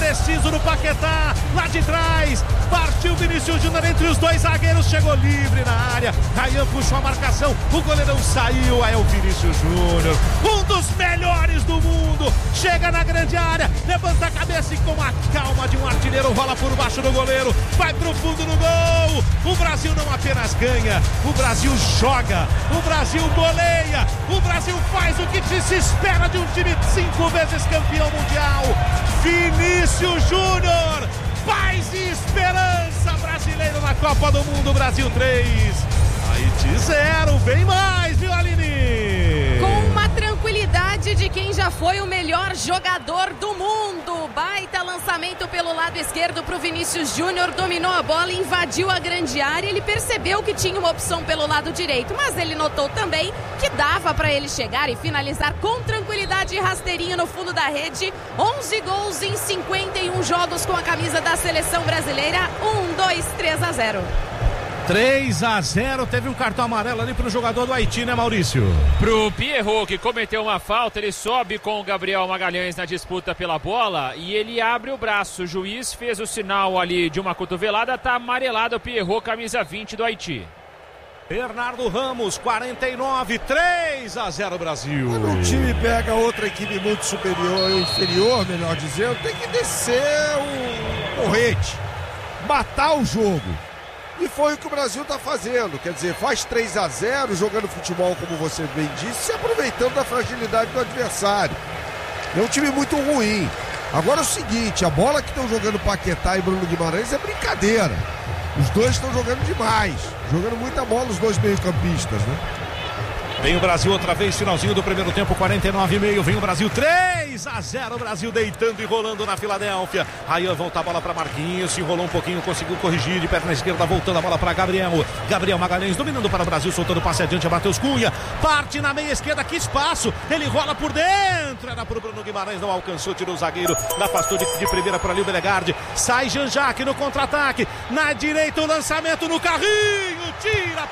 preciso no Paquetá, lá de trás, partiu Vinícius Júnior entre os dois zagueiros, chegou livre na área, Ryan puxou a marcação, o goleirão saiu, aí é o Vinícius Júnior, um dos melhores do mundo, chega na grande área, levanta a cabeça e com a calma de um artilheiro rola por baixo do goleiro, vai pro fundo do gol. O Brasil não apenas ganha, o Brasil joga, o Brasil goleia, o Brasil faz o que se espera de um time 5 vezes campeão mundial. Vinícius Júnior, paz e esperança brasileiro na Copa do Mundo. Brasil 3, Haiti 0, vem mais, viu, Aline? Com uma tranquilidade de quem já foi o melhor jogador do mundo. Baita lançamento pelo lado esquerdo para o Vinícius Júnior, dominou a bola, invadiu a grande área. Ele percebeu que tinha uma opção pelo lado direito, mas ele notou também que dava para ele chegar e finalizar com tranquilidade e rasteirinho no fundo da rede. 11 gols em 51 jogos com a camisa da seleção brasileira. 3-0. 3-0, teve um cartão amarelo ali pro jogador do Haiti, né, Maurício? Pro Pierrot, que cometeu uma falta, ele sobe com o Gabriel Magalhães na disputa pela bola e ele abre o braço. O juiz fez o sinal ali de uma cotovelada, tá amarelado o Pierrot, camisa 20 do Haiti. Bernardo Ramos, 49, 3-0 Brasil. Quando um time pega outra equipe muito superior, inferior, melhor dizendo, tem que descer o porrete, matar o jogo. E foi o que o Brasil está fazendo, quer dizer, faz 3-0, jogando futebol, como você bem disse, se aproveitando da fragilidade do adversário. É um time muito ruim. Agora é o seguinte, a bola que estão jogando Paquetá e Bruno Guimarães é brincadeira. Os dois estão jogando demais, jogando muita bola os dois meio-campistas, né? Vem o Brasil outra vez, finalzinho do primeiro tempo, 49,5. Vem o Brasil, 3-0. Brasil deitando e rolando na Filadélfia. Ryan volta a bola para Marquinhos, se enrolou um pouquinho, conseguiu corrigir de perna esquerda, voltando a bola para Gabriel. Gabriel Magalhães dominando para o Brasil, soltando o passe adiante a Matheus Cunha. Parte na meia esquerda, que espaço. Ele rola por dentro. Era para o Bruno Guimarães, não alcançou, tirou o zagueiro. Afastou de primeira para ali o Belegarde. Sai Jean-Jacques no contra-ataque. Na direita o lançamento no carrinho. Tira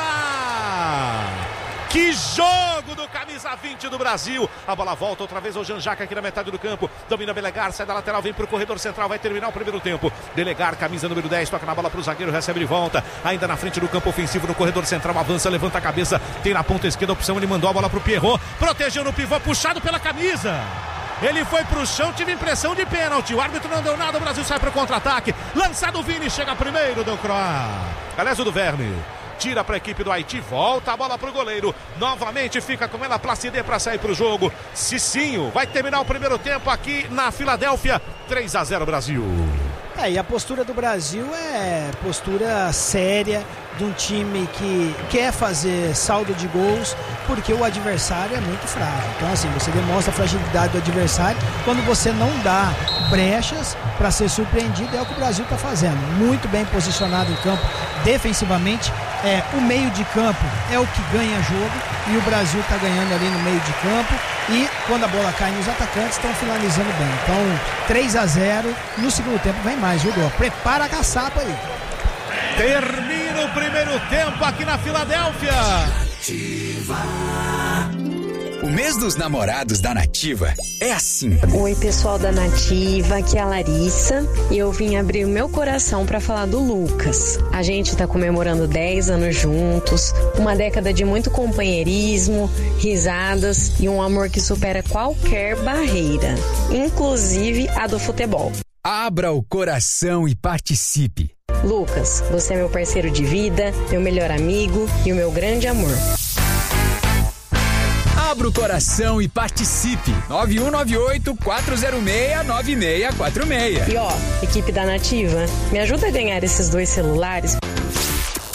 Paquetá. Que jogo do camisa 20 do Brasil. A bola volta outra vez ao Jean-Jacques aqui na metade do campo. Domina Belegar, sai da lateral, vem pro corredor central, vai terminar o primeiro tempo. Delegar, camisa número 10, toca na bola pro zagueiro, recebe de volta. Ainda na frente do campo ofensivo, no corredor central, avança, levanta a cabeça. Tem na ponta esquerda a opção, ele mandou a bola pro Pierrot. Protegeu no pivô, puxado pela camisa. Ele foi pro chão, tive impressão de pênalti. O árbitro não deu nada, o Brasil sai pro contra-ataque. Lançado o Vini, chega primeiro, deu Croá. Aliás, o do Verne. Tira para a equipe do Haiti, volta a bola para o goleiro. Novamente fica com ela Placidê para sair para o jogo. Cicinho vai terminar o primeiro tempo aqui na Filadélfia. 3-0 Brasil. E a postura do Brasil é postura séria de um time que quer fazer saldo de gols porque o adversário é muito frágil. Então assim, você demonstra a fragilidade do adversário quando você não dá brechas para ser surpreendido. É o que o Brasil está fazendo, muito bem posicionado em campo defensivamente. O meio de campo é o que ganha jogo e o Brasil está ganhando ali no meio de campo e quando a bola cai nos atacantes estão finalizando bem. Então 3-0, no segundo tempo vem mais, viu, Dó? Prepara a caçapa aí. Termina o primeiro tempo aqui na Filadélfia. O mês dos namorados da Nativa é assim. Oi, pessoal da Nativa, aqui é a Larissa e eu vim abrir o meu coração para falar do Lucas. A gente tá comemorando 10 anos juntos, uma década de muito companheirismo, risadas e um amor que supera qualquer barreira, inclusive a do futebol. Abra o coração e participe. Lucas, você é meu parceiro de vida, meu melhor amigo e o meu grande amor. Abra o coração e participe. 9198-406-9646. E equipe da Nativa, me ajuda a ganhar esses 2 celulares.